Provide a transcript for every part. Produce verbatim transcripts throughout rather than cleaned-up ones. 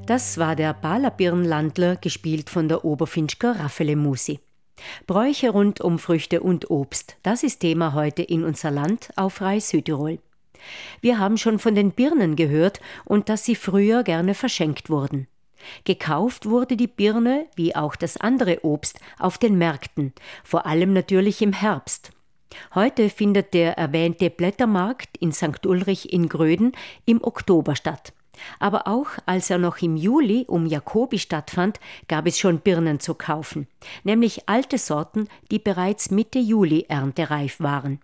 Das war der Balabirnlandler, gespielt von der Oberfinchker Raffaele Musi. Bräuche rund um Früchte und Obst, das ist Thema heute in unser Land auf Rai Südtirol. Wir haben schon von den Birnen gehört und dass sie früher gerne verschenkt wurden. Gekauft wurde die Birne, wie auch das andere Obst, auf den Märkten, vor allem natürlich im Herbst. Heute findet der erwähnte Blättermarkt in Sankt Ulrich in Gröden im Oktober statt. Aber auch als er noch im Juli um Jacobi stattfand, gab es schon Birnen zu kaufen, nämlich alte Sorten, die bereits Mitte Juli erntereif waren.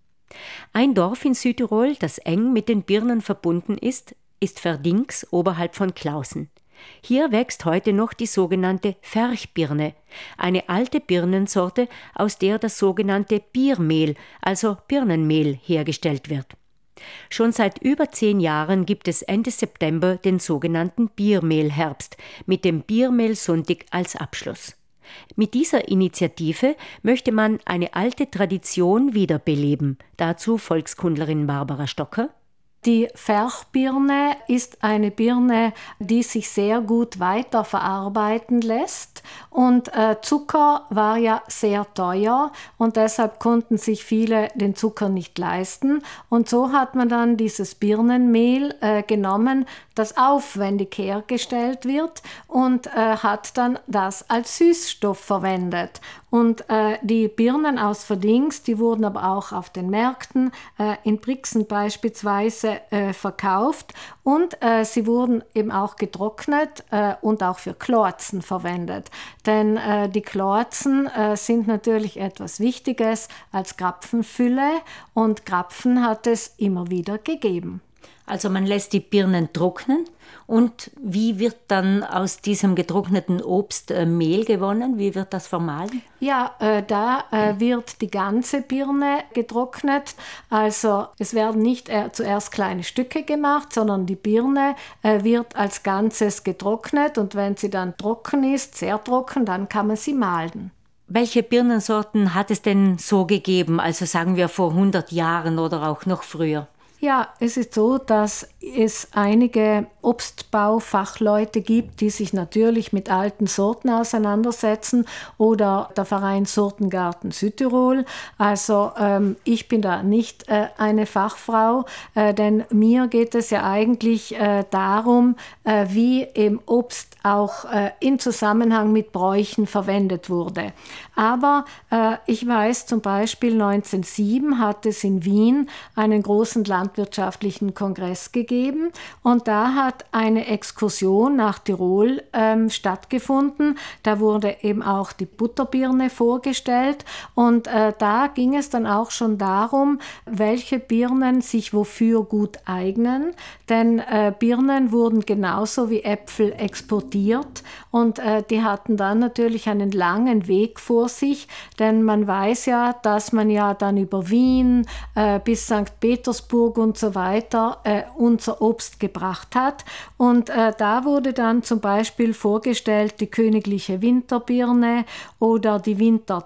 Ein Dorf in Südtirol, das eng mit den Birnen verbunden ist, ist Verdings oberhalb von Clausen. Hier wächst heute noch die sogenannte Ferchbirne, eine alte Birnensorte, aus der das sogenannte Biermehl, also Birnenmehl, hergestellt wird. Schon seit über zehn Jahren gibt es Ende September den sogenannten Biermehlherbst mit dem Biermehlsonntag als Abschluss. Mit dieser Initiative möchte man eine alte Tradition wiederbeleben. Dazu Volkskundlerin Barbara Stocker. Die Ferchbirne ist eine Birne, die sich sehr gut weiterverarbeiten lässt. Und äh, Zucker war ja sehr teuer und deshalb konnten sich viele den Zucker nicht leisten. Und so hat man dann dieses Birnenmehl äh, genommen, das aufwendig hergestellt wird, und äh, hat dann das als Süßstoff verwendet. Und äh, die Birnen aus Verdings, die wurden aber auch auf den Märkten, äh, in Brixen beispielsweise, äh, verkauft. Und äh, sie wurden eben auch getrocknet äh, und auch für Klorzen verwendet. Denn äh, die Klorzen äh, sind natürlich etwas Wichtiges als Krapfenfülle, und Krapfen hat es immer wieder gegeben. Also man lässt die Birnen trocknen, und wie wird dann aus diesem getrockneten Obst äh, Mehl gewonnen? Wie wird das vermahlen? Ja, äh, da äh, wird die ganze Birne getrocknet. Also es werden nicht äh, zuerst kleine Stücke gemacht, sondern die Birne äh, wird als Ganzes getrocknet, und wenn sie dann trocken ist, sehr trocken, dann kann man sie mahlen. Welche Birnensorten hat es denn so gegeben, also sagen wir vor hundert Jahren oder auch noch früher? Ja, es ist so, dass es einige Obstbaufachleute gibt, die sich natürlich mit alten Sorten auseinandersetzen, oder der Verein Sortengarten Südtirol. Also ähm, ich bin da nicht äh, eine Fachfrau, äh, denn mir geht es ja eigentlich äh, darum, äh, wie eben Obst auch äh, in Zusammenhang mit Bräuchen verwendet wurde. Aber äh, ich weiß zum Beispiel, neunzehnhundertsieben hat es in Wien einen großen landwirtschaftlichen Kongress gegeben, und da hat eine Exkursion nach Tirol ähm, stattgefunden. Da wurde eben auch die Butterbirne vorgestellt, und äh, da ging es dann auch schon darum, welche Birnen sich wofür gut eignen, denn äh, Birnen wurden genauso wie Äpfel exportiert, und äh, die hatten dann natürlich einen langen Weg vor sich, denn man weiß ja, dass man ja dann über Wien äh, bis Sankt Petersburg und so weiter äh, unser Obst gebracht hat. Und äh, da wurde dann zum Beispiel vorgestellt die königliche Winterbirne oder die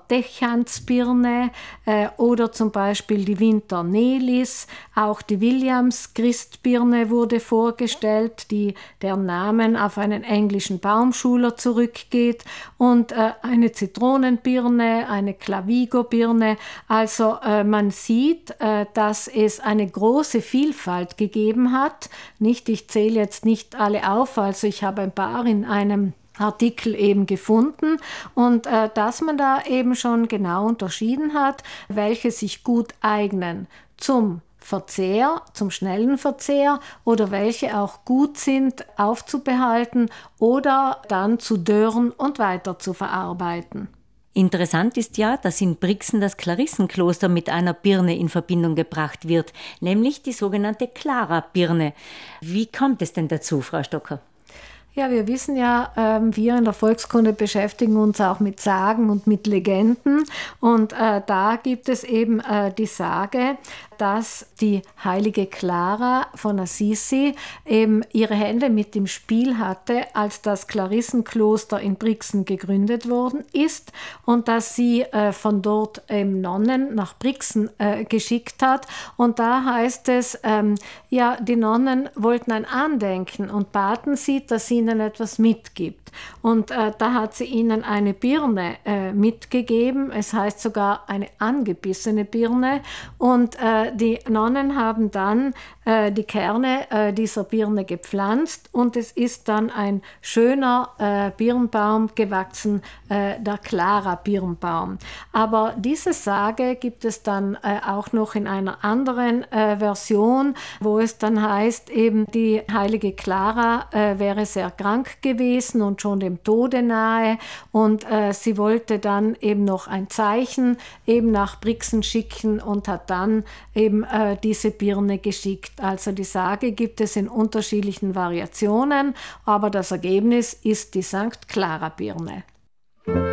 Winterdächansbirne äh, oder zum Beispiel die Winternelis. Auch die Williams-Christbirne wurde vorgestellt, die der Namen auf einen englischen Baumschuler zurückgeht, und äh, eine Zitronenbirne, eine Clavigo-Birne. Also äh, man sieht, äh, dass es eine große Vielfalt gegeben hat. Nicht, ich zähle jetzt nicht alle auf, also ich habe ein paar in einem Artikel eben gefunden, und äh, dass man da eben schon genau unterschieden hat, welche sich gut eignen zum Verzehr, zum schnellen Verzehr, oder welche auch gut sind aufzubehalten oder dann zu dörren und weiter zu verarbeiten. Interessant ist ja, dass in Brixen das Klarissenkloster mit einer Birne in Verbindung gebracht wird, nämlich die sogenannte Clara-Birne. Wie kommt es denn dazu, Frau Stocker? Ja, wir wissen ja, äh, wir in der Volkskunde beschäftigen uns auch mit Sagen und mit Legenden, und äh, da gibt es eben äh, die Sage, dass die heilige Clara von Assisi eben ihre Hände mit im Spiel hatte, als das Klarissenkloster in Brixen gegründet worden ist und dass sie äh, von dort ähm, Nonnen nach Brixen äh, geschickt hat. Und da heißt es, ähm, ja, die Nonnen wollten ein Andenken und baten sie, dass sie ihnen etwas mitgibt. Und äh, da hat sie ihnen eine Birne äh, mitgegeben. Es heißt sogar eine angebissene Birne. Und äh, die Nonnen haben dann äh, die Kerne äh, dieser Birne gepflanzt und es ist dann ein schöner äh, Birnbaum gewachsen, äh, der Clara-Birnbaum. Aber diese Sage gibt es dann äh, auch noch in einer anderen äh, Version, wo es dann heißt, eben die heilige Clara äh, wäre sehr krank gewesen und schon dem Tode nahe und äh, sie wollte dann eben noch ein Zeichen eben nach Brixen schicken und hat dann eben äh, diese Birne geschickt. Also die Sage gibt es in unterschiedlichen Variationen, aber das Ergebnis ist die Sankt Clara Birne.